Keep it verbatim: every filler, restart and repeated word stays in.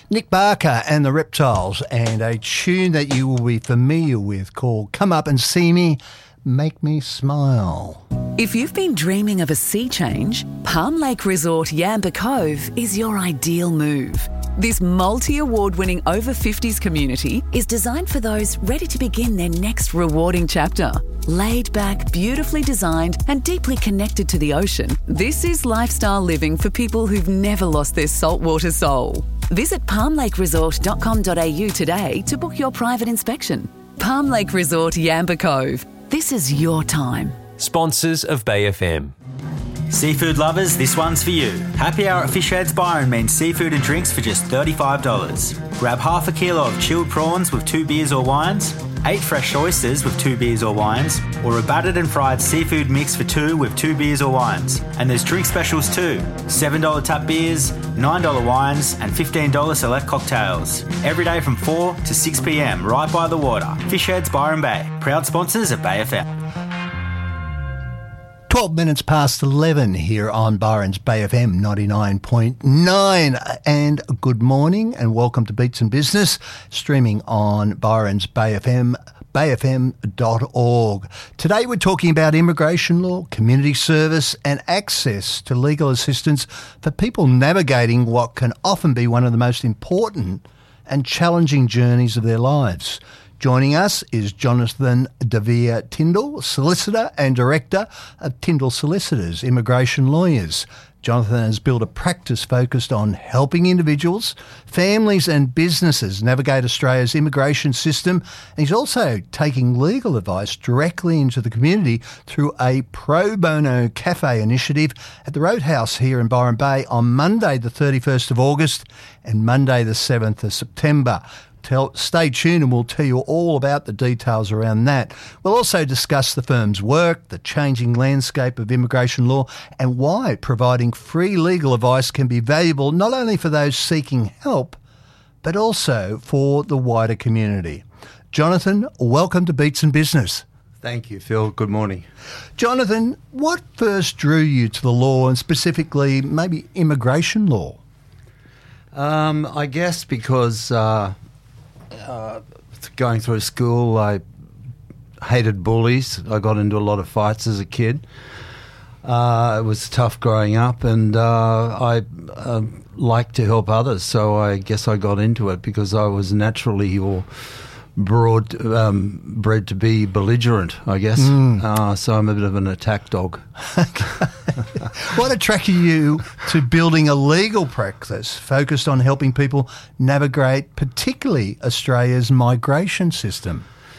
Nick Barker and the Reptiles, and a tune that you will be familiar with called Come Up and See Me, Make Me Smile. If you've been dreaming of a sea change, Palm Lake Resort Yamba Cove is your ideal move. This multi-award-winning over fifties community is designed for those ready to begin their next rewarding chapter. Laid back, beautifully designed and deeply connected to the ocean, this is lifestyle living for people who've never lost their saltwater soul. Visit palm lake resort dot com dot a u today to book your private inspection. Palm Lake Resort Yamba Cove. This is your time. Sponsors of Bay F M. Seafood lovers, this one's for you. Happy Hour at Fish Heads Byron means seafood and drinks for just thirty-five dollars. Grab half a kilo of chilled prawns with two beers or wines, eight fresh oysters with two beers or wines, or a battered and fried seafood mix for two with two beers or wines. And there's drink specials too. seven dollars tap beers, nine dollars wines and fifteen dollars select cocktails. Every day from four to six p m right by the water. Fish Heads Byron Bay, proud sponsors of Bay F M. twelve minutes past eleven here on Byron's Bay F M ninety-nine point nine. And good morning and welcome to Beats and Business, streaming on Byron's Bay F M, bay f m dot org. Today we're talking about immigration law, community service and access to legal assistance for people navigating what can often be one of the most important and challenging journeys of their lives. Joining us is Jonathan Devere Tyndall, Solicitor and Director of Tyndall Solicitors, Immigration Lawyers. Jonathan has built a practice focused on helping individuals, families and businesses navigate Australia's immigration system, and he's also taking legal advice directly into the community through a pro bono cafe initiative at the Roadhouse here in Byron Bay on Monday the thirty-first of August and Monday the seventh of September. Tell, stay tuned and we'll tell you all about the details around that. We'll also discuss the firm's work, the changing landscape of immigration law, and why providing free legal advice can be valuable not only for those seeking help, but also for the wider community. Jonathan, welcome to Beats and Business. Thank you, Phil. Good morning. Jonathan, what first drew you to the law and specifically maybe immigration law? Um, I guess because... Uh, Uh, going through school, I hated bullies. I got into a lot of fights as a kid. Uh, it was tough growing up, and uh, I uh, liked to help others, so I guess I got into it because I was naturally or broad, um, bred to be belligerent, I guess. Mm. Uh, so I'm a bit of an attack dog. What attracted you to building a legal practice focused on helping people navigate particularly Australia's migration system?